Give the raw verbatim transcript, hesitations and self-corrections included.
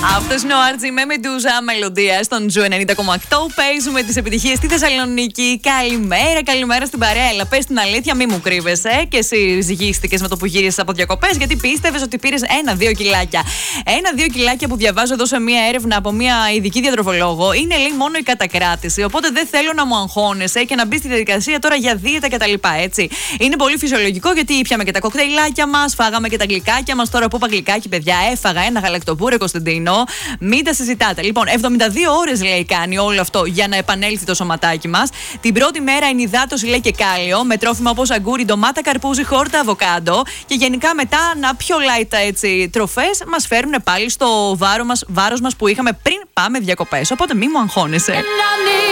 Αυτός είναι ο Άρτζι με Μεντούζα, μελωδία στον Ζου ενενήντα κόμμα οκτώ. Παίζουμε τις επιτυχίες στη Θεσσαλονίκη. Καλημέρα, καλημέρα στην παρέα. Έλα, πες την αλήθεια, μη μου κρύβεσαι. Και εσύ ζυγίστηκες με το που γύρισες από διακοπές, γιατί πίστευες ότι πήρες ένα-δύο κιλάκια. Ένα-δύο κιλάκια που διαβάζω εδώ σε μία έρευνα από μία ειδική διατροφολόγο είναι, λέει, μόνο η κατακράτηση. Οπότε δεν θέλω να μου αγχώνεσαι και να μπει στη διαδικασία τώρα για δίαιτα κτλ. Έτσι. Είναι πολύ φυσιολογικό, γιατί ήπιαμε και τα κοκτέιλάκια μας, φάγαμε και τα γλυκάκια μας. Τώρα που είπα γλυκάκι, παιδιά, έφαγα ένα γαλακτοπούρε Κωνσταντίνο. Μην τα συζητάτε. Λοιπόν, εβδομήντα δύο ώρες, λέει, κάνει όλο αυτό για να επανέλθει το σωματάκι μας. Την πρώτη μέρα ενυδάτωση, λέει, και κάλιο, με τρόφιμα όπως αγκούρι, ντομάτα, καρπούζι, χόρτα, αβοκάντο. Και γενικά μετά, να πιο light έτσι τροφές μας φέρουν πάλι στο βάρο μας, βάρος μας που είχαμε πριν πάμε διακοπές. Οπότε μη μου αγχώνεσαι.